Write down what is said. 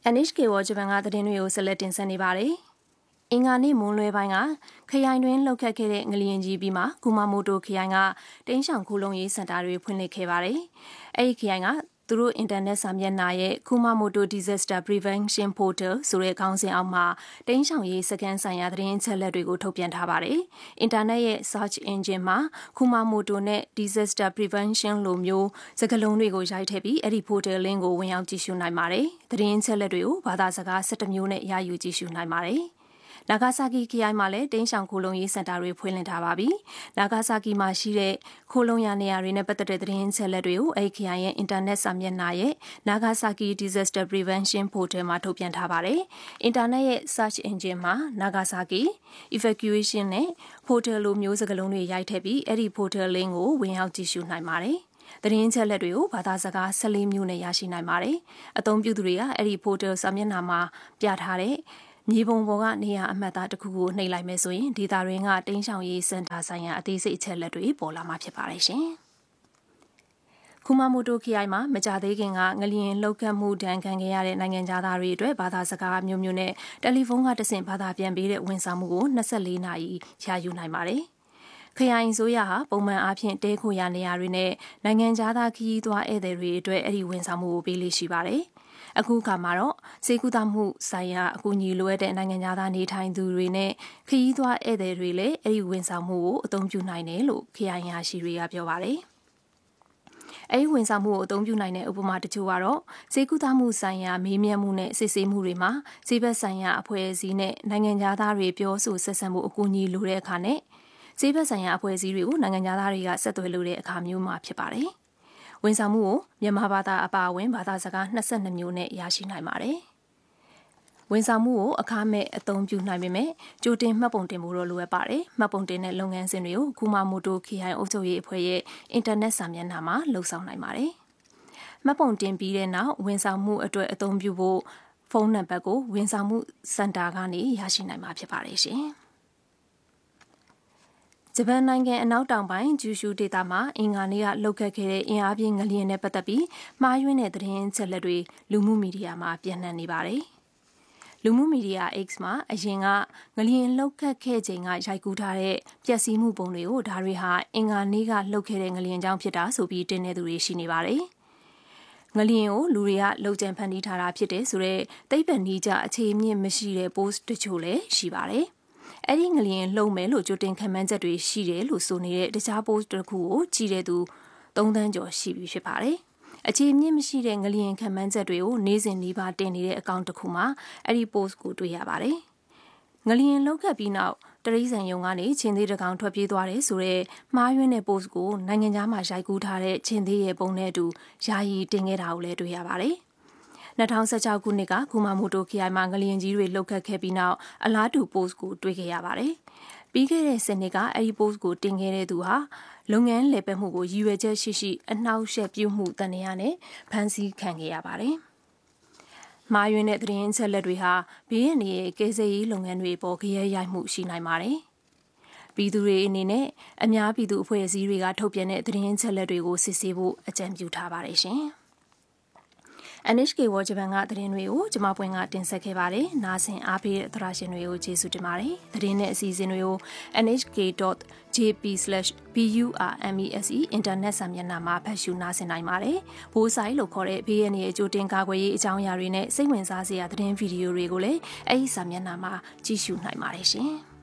NHK ဝဂျပန်ကသတင်းတွေကိုဆက်လက်တင်ဆက်နေပါတယ်။အင်္ဂါနေ့မွန်းလွဲပိုင်းကခရိုင်တွင်လှုပ်ခတ်ခဲ့တဲ့ငလျင်ကြီးပြီးမှကူမာမိုတိုခရိုင်ကတင်းရှောင်ခိုးလုံရေးစင်တာတွေဖွင့်လှစ်ခဲ့ပါတယ်။အဲဒီခရိုင်ကသူတို့အင်တာနက်စာမျက်နှာရဲ့ Kumamoto Disaster Prevention Portal ဆိုတဲ့ခေါင်းစဉ်အောက်မှာတင်းရှောင်ရေးစကန်ဆိုင်ရာသတင်းအချက်အလက်တွေကိုထုတ်ပြန်ထားပါတယ်။အင်တာနက်ရဲ့ search engine မှာ Kumamoto နဲ့ Disaster Prevention လိုမျိုးစကားလုံးတွေကိုရိုက်ထည့်ပြီးအဲ့ဒီ portal link ကိုဝင်ရောက်ကြည့်ရှုနိုင်ပါတယ်။သတင်းအချက်အလက်တွေကိုဘာသာစကား17မျိုးနဲ့ရယူကြည့်ရှုနိုင်ပါတယ်။နာဂါဆာကီခရိုင်မှာလည်းတင်းရှောင်ခိုလုံရေးစင်တာတွေဖွင့်လှစ်ထားပါပြီ။နာဂါဆာကီမှာရှိတဲ့ခိုလုံရနေရာတွေနဲ့ပတ်သက်တဲ့သတင်းချက်လက်တွေကိုအဲဒီခရိုင်ရဲ့အင်တာနက်စာမျက်နှာရဲ့နာဂါဆာကီ Disaster Prevention Portal မှာထုတ်ပြန်ထားပါတယ်။အင်တာနက်ရဲ့ search engine မှာနာဂါဆာကီ evacuation နဲ့ portal လိုမျိုးစကားလုံးတွေရိုက်ထည့်ပြီးအဲဒီ portal link ကိုဝင်ရောက်ကြည့်ရှုနိုင်ပါတယ်။သတင်းချက်လက်တွေကိုဘာသာစကား14မျိုးနဲ့ရရှိနိုင်ပါတယ်။အသုံးပြုသူတွေကအဲဒီ portal စာမျက်နှာမှာပြထားတဲ့မြေပုံပေါ်ကနေရာအမှတ်အသားတစ်ခုကိုနှိပ်လိုက်မယ်ဆိုရင်ဒေတာရင်းကတင်းရှောင်ရေးစင်တာဆိုင်ရာအသေးစိတ်အချက်လက်တွေပေါ်လာမှာဖြစ်ပါတယ်ရှင်။ကူမာမိုတိုခရိုင်မှာမကြသေးခင်ကငလျင်လှုပ်ခတ်မှုဒဏ်ခံခဲ့ရတဲ့နိုင်ငံသားတွေအတွက်ဘာသာစကားမျိုးမျိုးနဲ့တယ်လီဖုန်းကတဆင့်ဘာသာပြန်ပေးတဲ့ဝန်ဆောင်မှုကို24နာရီရယူနိုင်ပါတယ်။ခရိုင်ဆိုရဟာပုံမှန်အားဖြင့်တဲခိုရနေရာတွေနဲ့နိုင်ငံသားခရီးသွားဧည့်သည်တွေအတွက်အဲ့ဒီဝန်ဆောင်မှုကိုပေးလို့ရှိပါတယ်။အခုခါမှာတော့စေကူတာမှုဆိုင်ရာအကူအညီလိုအပ်တဲ့နိုင်ငံသားနေထိုင်သူတွေနဲ့ခရီးသွားဧည့်သည်တွေလည်းအဲ့ဒီဝန်ဆောင်မှုကိုအသုံးပြုနိုင်တယ်လို့ခရိုင်ရာရှိတွေကပြောပါတယ်။အဲဒီဝန်ဆောင်မှုကိုအသုံးပြုနိုင်တဲ့ဥပမာတချို့ကတော့စေကူတာမှုဆိုင်ရာမေးမြန်းမှုနဲ့စစ်ဆေးမှုတွေမှာစေဘက်ဆိုင်ရာအဖွဲ့အစည်းနဲ့နိုင်ငံသားတွေပြောဆိုဆက်ဆံမှုအကူအညီလိုတဲ့အခါနဲ့စေဘက်ဆိုင်ရာအဖွဲ့အစည်းတွေကိုနိုင်ငံသားတွေကဆက်သွယ်လို့တဲ့အခါမျိုးမှာဖြစ်ပါတယ်။ဝန်ဆောင်မှုကိုမြန်မာဘာသာအပါအဝင်ဘာသာစကား22မျိုးနဲ့ရရှိနိုင်ပါတယ်။ဝန်ဆောင်မှုကိုအခမဲ့အသုံးပြုနိုင်ပေမဲ့ကြိုတင်မှတ်ပုံတင်ဖို့တော့လိုအပ်ပါတယ်။မှတ်ပုံတင်တဲ့လုပ်ငန်းစဉ်တွေကိုကူမာမိုတိုခရိုင်အုပ်ချုပ်ရေးအဖွဲ့ရဲ့အင်တာနက်စာမျက်နှာမှာလှုပ်ဆောင်နိုင်ပါတယ်။မှတ်ပုံတင်ပြီးတဲ့နောက်ဝန်ဆောင်မှုအတွက်အသုံးပြုဖို့ဖုန်းနံပါတ်ကိုဝန်ဆောင်မှုစင်တာကနေရရှိနိုင်မှာဖြစ်ပါတယ်ရှင်။ဂျပန်နိုင်ငံအနောက်တောင်ပိုင်းဂျူရှူဒေသမှာအင်္ဂါနေ့ကလှုပ်ခတ်ခဲ့တဲ့အင်အားပြင်းငလျင်နဲ့ပတ်သက်ပြီးမှားယွင်းတဲ့သတင်းချက်လက်တွေလူမှုမီဒီယာမှာပြန့်နှံ့နေပါတယ်။လူမှုမီဒီယာ X မှာအရင်ကငလျင်လှုပ်ခတ်ခဲ့ချိန်ကရိုက်ကူးထားတဲ့ပျက်စီးမှုပုံတွေကိုဒါတွေဟာအင်္ဂါနေ့ကလှုပ်ခဲ့တဲ့ငလျင်ကြောင့်ဖြစ်တာဆိုပြီးတင်နေသူတွေရှိနေပါတယ်။ငလျင်ကိုလူတွေကလှုပ်ကြံဖန်တီးထားတာဖြစ်တယ်ဆိုတော့သိပ္ပံနည်းကျအခြေအမြင့်မရှိတဲ့ post တချို့လည်းရှိပါတယ်။အဲ့ဒီငလျင်လှုပ်မယ်လို့ကြိုတင်ခံမှန်းချက်တွေရှိတယ်လို့ဆိုနေတဲ့တခြား post တစ်ခုကိုကြည့်တဲ့သူ3သန်းကျော်ရှိပြီဖြစ်ပါတယ်။အခြေအမြင့်မရှိတဲ့ငလျင်ခံမှန်းချက်တွေကိုနေ့စဉ်နှီးပါတင်နေတဲ့အကောင့်တစ်ခုမှာအဲ့ဒီ post ကိုတွေ့ရပါတယ်။ငလျင်လှုပ်ခတ်ပြီးနောက်တရိษံယုံကနေချင်းသေးတကောင်ထွက်ပြေးသွားတယ်ဆိုတော့မှားယွင်းတဲ့ post ကိုနိုင်ငံသားမှာရိုက်ကူးထားတဲ့ချင်းသေးရဲ့ပုံနဲ့အတူယာယီတင်ခဲ့တာကိုလည်းတွေ့ရပါတယ်။2016ခုနှစ်ကကူမာမိုတိုခရိုင်မှာငလျင်ကြီးတွေလှုပ်ခတ်ခဲ့ပြီးနောက်အလားတူ post ကိုတွေ့ခဲ့ရပါတယ်။ပြီးခဲ့တဲ့စနေကအဲဒီ post ကိုတင်ခဲ့တဲ့သူဟာလုပ်ငန်းလည်ပတ်မှုကိုရည်ရွယ်ချက်ရှိအနှောက်အယှက်ပြုမှုတန်ရာနဲ့ဖမ်းဆီးခံခဲ့ရပါတယ်။မှားယွင်းတဲ့သတင်းချက်လက်တွေဟာဘေးရန်ရဲ့ကယ်ဆယ်ရေးလုပ်ငန်းတွေပေါ်ကြရိုက်မှုရှိနိုင်ပါတယ်။ပြည်သူတွေအနေနဲ့အများပြည်သူအဖွဲ့အစည်းတွေကထုတ်ပြန်တဲ့သတင်းချက်လက်တွေကိုစစ်ဆေးဖို့အကြံပြုထားပါတယ်ရှင်။ NHK ဝဂျပန်ကသတင်းတွေကိုကျွန်မပွင့်ကတင်ဆက်ခဲ့ပါတယ်။နားဆင်အားပေးတဲ့သရရှင်တွေကိုကျေးဇူးတင်ပါတယ်။သတင်းနဲ့အစီအစဉ်တွေကို nhk.jp/burmese အင်တာနက်စာမျက်နှာမှာဖတ်ရှုနားဆင်နိုင်ပါတယ်။ဘိုးဆိုင်လို့ခေါ်တဲ့ဘေးရန်ရဲ့ကြိုတင်ကာကွယ်ရေးအကြောင်းအရာတွေနဲ့စိတ်ဝင်စားစရာသတင်းဗီဒီယိုတွေကိုလည်းအဲဒီစာမျက်နှာမှာကြည့်ရှုနိုင်ပါတယ်ရှင်။